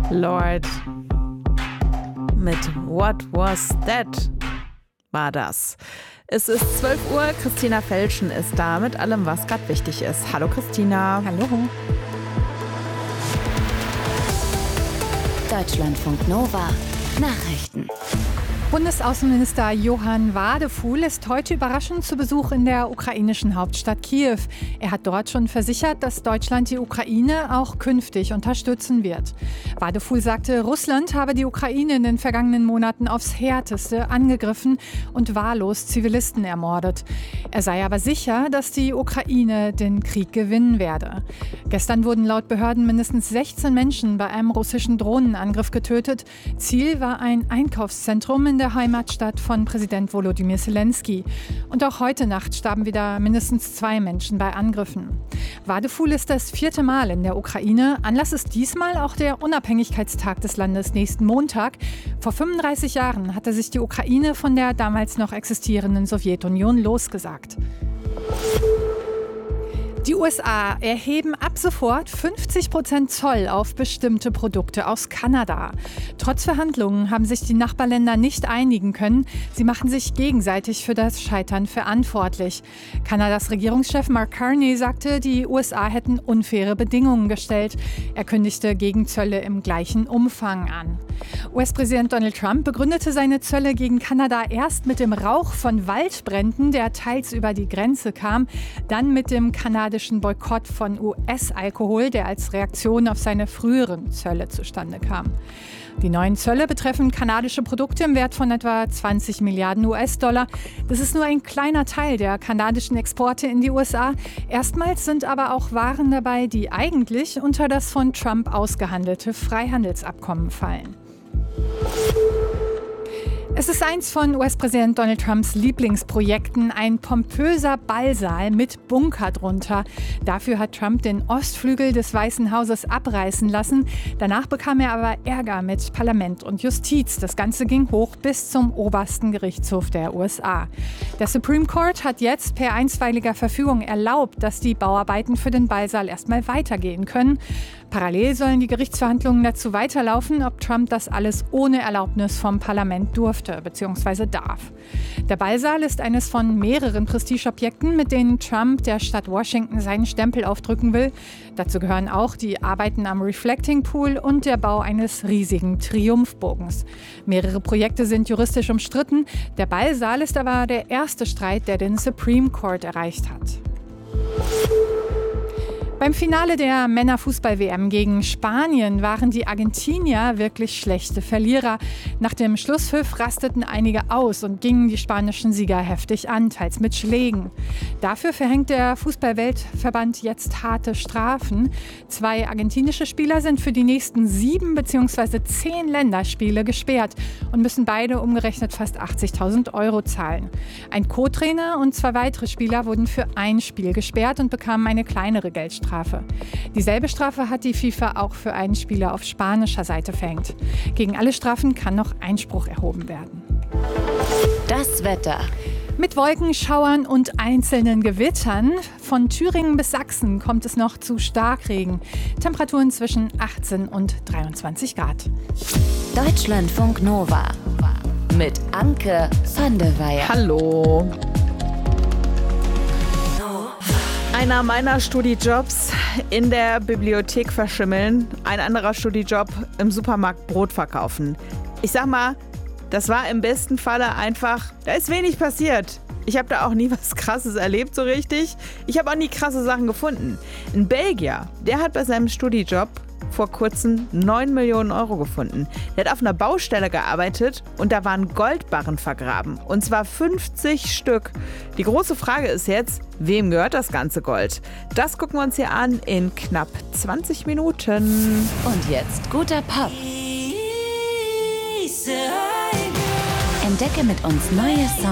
Lord mit What Was That war das. Es ist 12 Uhr, Christina Felschen ist da mit allem, was gerade wichtig ist. Hallo Christina. Hallo. Deutschlandfunk Nova Nachrichten. Bundesaußenminister Johann Wadefuhl ist heute überraschend zu Besuch in der ukrainischen Hauptstadt Kiew. Er hat dort schon versichert, dass Deutschland die Ukraine auch künftig unterstützen wird. Wadefuhl sagte, Russland habe die Ukraine in den vergangenen Monaten aufs Härteste angegriffen und wahllos Zivilisten ermordet. Er sei aber sicher, dass die Ukraine den Krieg gewinnen werde. Gestern wurden laut Behörden mindestens 16 Menschen bei einem russischen Drohnenangriff getötet. Ziel war ein Einkaufszentrum in der Heimatstadt von Präsident Volodymyr Zelensky. Und auch heute Nacht starben wieder mindestens 2 Menschen bei Angriffen. Wadefuhl ist das 4. Mal in der Ukraine. Anlass ist diesmal auch der Unabhängigkeitstag des Landes nächsten Montag. Vor 35 Jahren hatte sich die Ukraine von der damals noch existierenden Sowjetunion losgesagt. Die USA erheben ab sofort 50% Zoll auf bestimmte Produkte aus Kanada. Trotz Verhandlungen haben sich die Nachbarländer nicht einigen können. Sie machen sich gegenseitig für das Scheitern verantwortlich. Kanadas Regierungschef Mark Carney sagte, die USA hätten unfaire Bedingungen gestellt. Er kündigte Gegenzölle im gleichen Umfang an. US-Präsident Donald Trump begründete seine Zölle gegen Kanada erst mit dem Rauch von Waldbränden, der teils über die Grenze kam, dann mit dem kanadischen Boykott von US-Alkohol, der als Reaktion auf seine früheren Zölle zustande kam. Die neuen Zölle betreffen kanadische Produkte im Wert von etwa 20 Milliarden US-Dollar. Das ist nur ein kleiner Teil der kanadischen Exporte in die USA. Erstmals sind aber auch Waren dabei, die eigentlich unter das von Trump ausgehandelte Freihandelsabkommen fallen. Es ist eins von US-Präsident Donald Trumps Lieblingsprojekten, ein pompöser Ballsaal mit Bunker drunter. Dafür hat Trump den Ostflügel des Weißen Hauses abreißen lassen. Danach bekam er aber Ärger mit Parlament und Justiz. Das Ganze ging hoch bis zum obersten Gerichtshof der USA. Der Supreme Court hat jetzt per einstweiliger Verfügung erlaubt, dass die Bauarbeiten für den Ballsaal erstmal weitergehen können. Parallel sollen die Gerichtsverhandlungen dazu weiterlaufen, ob Trump das alles ohne Erlaubnis vom Parlament durfte bzw. darf. Der Ballsaal ist eines von mehreren Prestigeobjekten, mit denen Trump der Stadt Washington seinen Stempel aufdrücken will. Dazu gehören auch die Arbeiten am Reflecting Pool und der Bau eines riesigen Triumphbogens. Mehrere Projekte sind juristisch umstritten. Der Ballsaal ist aber der erste Streit, der den Supreme Court erreicht hat. Beim Finale der Männerfußball-WM gegen Spanien waren die Argentinier wirklich schlechte Verlierer. Nach dem Schlusspfiff rasteten einige aus und gingen die spanischen Sieger heftig an, teils mit Schlägen. Dafür verhängt der Fußball-Weltverband jetzt harte Strafen. 2 argentinische Spieler sind für die nächsten 7 bzw. 10 Länderspiele gesperrt und müssen beide umgerechnet fast 80.000 € zahlen. Ein Co-Trainer und 2 weitere Spieler wurden für ein Spiel gesperrt und bekamen eine kleinere Geldstrafe. Dieselbe Strafe hat die FIFA auch für einen Spieler auf spanischer Seite verhängt. Gegen alle Strafen kann noch Einspruch erhoben werden. Das Wetter. Mit Wolkenschauern und einzelnen Gewittern. Von Thüringen bis Sachsen kommt es noch zu Starkregen. Temperaturen zwischen 18 und 23 Grad. Deutschlandfunk Nova mit Anke van der Weyer. Hallo. Einer meiner Studijobs in der Bibliothek verschimmeln, ein anderer Studijob im Supermarkt Brot verkaufen. Ich sag mal, das war im besten Falle einfach, da ist wenig passiert. Ich habe da auch nie was Krasses erlebt so richtig. Ich habe auch nie krasse Sachen gefunden. Ein Belgier, der hat bei seinem Studijob vor kurzem 9 Millionen € gefunden. Der hat auf einer Baustelle gearbeitet und da waren Goldbarren vergraben. Und zwar 50 Stück. Die große Frage ist jetzt, wem gehört das ganze Gold? Das gucken wir uns hier an in knapp 20 Minuten. Und jetzt guter Pop. Entdecke mit uns neue Songs.